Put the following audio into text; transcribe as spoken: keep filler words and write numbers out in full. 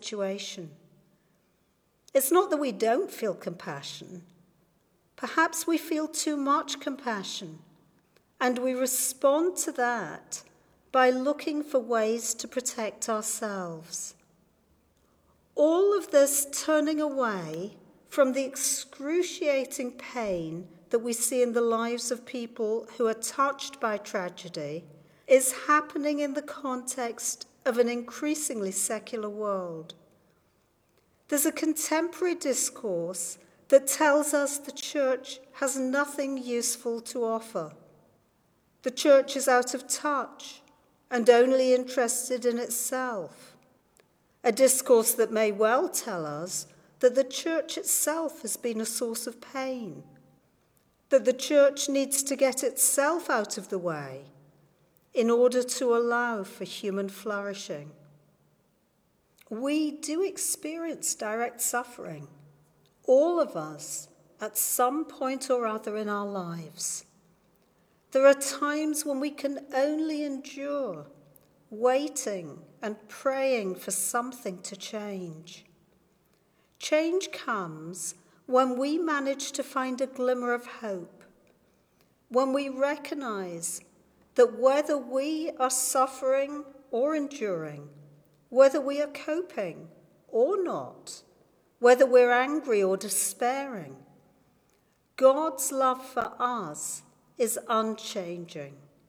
situation. It's not that we don't feel compassion. Perhaps we feel too much compassion, and we respond to that by looking for ways to protect ourselves. All of this turning away from the excruciating pain that we see in the lives of people who are touched by tragedy is happening in the context of an increasingly secular world. There's a contemporary discourse that tells us the church has nothing useful to offer. The church is out of touch and only interested in itself. A discourse that may well tell us that the church itself has been a source of pain, that the church needs to get itself out of the way in order to allow for human flourishing. We do experience direct suffering, all of us, at some point or other in our lives. There are times when we can only endure, waiting and praying for something to change. Change comes when we manage to find a glimmer of hope, when we recognize that whether we are suffering or enduring, whether we are coping or not, whether we're angry or despairing, God's love for us is unchanging.